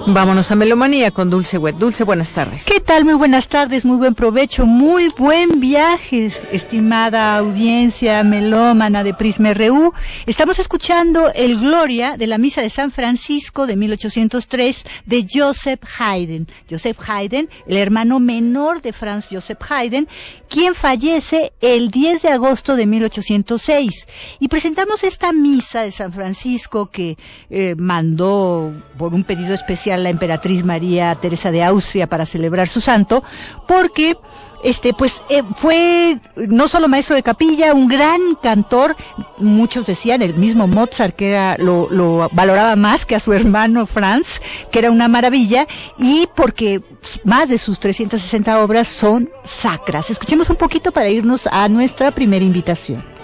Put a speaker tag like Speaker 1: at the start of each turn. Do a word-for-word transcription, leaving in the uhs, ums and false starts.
Speaker 1: Vámonos a Melomanía con Dulce Wet. Dulce, buenas tardes.
Speaker 2: ¿Qué tal? Muy buenas tardes, muy buen provecho, muy buen viaje, estimada audiencia melómana de Prisma R U. Estamos escuchando el Gloria de la Misa de San Francisco de mil ochocientos tres de Joseph Haydn. Joseph Haydn, el hermano menor de Franz Joseph Haydn, quien fallece el diez de agosto de mil ochocientos seis. Y presentamos esta Misa de San Francisco que eh, mandó por un pedido especial la emperatriz María Teresa de Austria para celebrar su santo, porque este pues eh, fue no solo maestro de capilla, un gran cantor. Muchos decían, el mismo Mozart, que era lo, lo valoraba más que a su hermano Franz, que era una maravilla, y porque más de sus trescientas sesenta obras son sacras. Escuchemos un poquito para irnos a nuestra primera invitación.